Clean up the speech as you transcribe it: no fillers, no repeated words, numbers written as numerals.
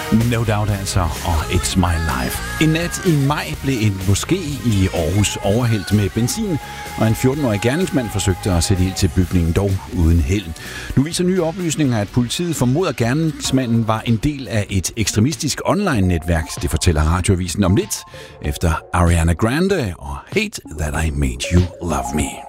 No Doubt altså, og It's My Life. En nat i maj blev en moské i Aarhus overhældt med benzin, og en 14-årig gerningsmand forsøgte at sætte ild til bygningen, dog uden held. Nu viser nye oplysninger, at politiet formoder, at gerningsmanden var en del af et ekstremistisk online-netværk. Det fortæller Radioavisen om lidt, efter Ariana Grande og Hate That I Made You Love Me.